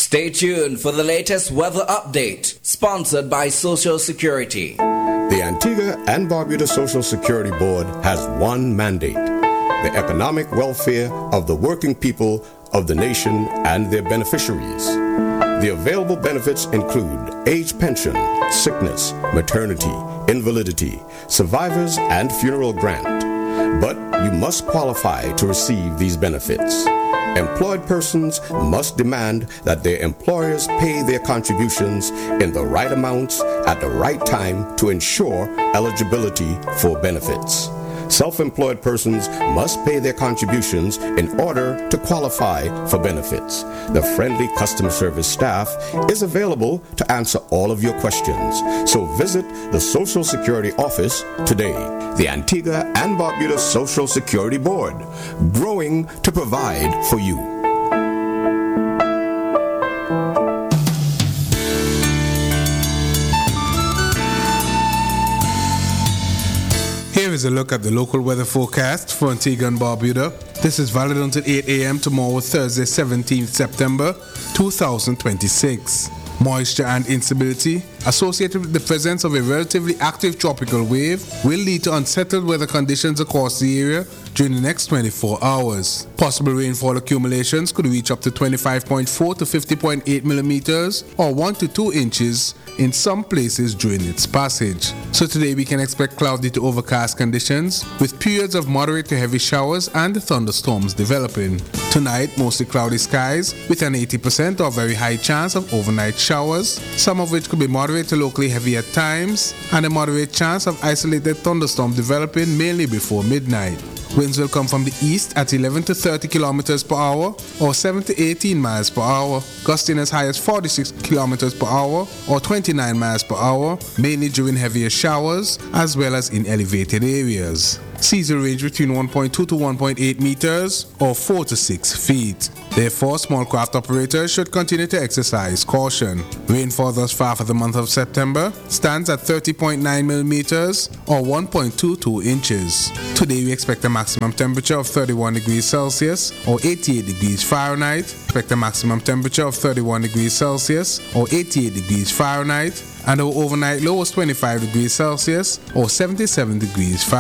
Stay tuned for the latest weather update, sponsored by Social Security. The Antigua and Barbuda Social Security Board has one mandate: the economic welfare of the working people of the nation and their beneficiaries. The available benefits include age pension, sickness, maternity, invalidity, survivors, and funeral grant. But you must qualify to receive these benefits. Employed persons must demand that their employers pay their contributions in the right amounts at the right time to ensure eligibility for benefits. Self-employed persons must pay their contributions in order to qualify for benefits. The friendly customer service staff is available to answer all of your questions. So visit the Social Security office today. The Antigua and Barbuda Social Security Board, growing to provide for you. Here is a look at the local weather forecast for Antigua and Barbuda. This is valid until 8 a.m. tomorrow, Thursday, 17th September 2026. Moisture and instability associated with the presence of a relatively active tropical wave will lead to unsettled weather conditions across the area during the next 24 hours. Possible rainfall accumulations could reach up to 25.4 to 50.8 millimeters or 1 to 2 inches in some places during its passage. So today we can expect cloudy to overcast conditions with periods of moderate to heavy showers and thunderstorms developing. Tonight, mostly cloudy skies with an 80% or very high chance of overnight showers, some of which could be moderate to locally heavy at times, and a moderate chance of isolated thunderstorms developing mainly before midnight. Winds will come from the east at 11 to 30 kilometers per hour or 7 to 18 miles per hour, gusting as high as 46 kilometers per hour or 29 miles per hour, mainly during heavier showers as well as in elevated areas. Seas will range between 1.2 to 1.8 meters or 4 to 6 feet. Therefore, small craft operators should continue to exercise caution. Rainfall thus far for the month of September stands at 30.9 millimeters or 1.22 inches. Today we expect a maximum temperature of 31 degrees Celsius or 88 degrees Fahrenheit. Expect a maximum temperature of 31 degrees Celsius or 88 degrees Fahrenheit. And our overnight low was 25 degrees Celsius or 77 degrees Fahrenheit.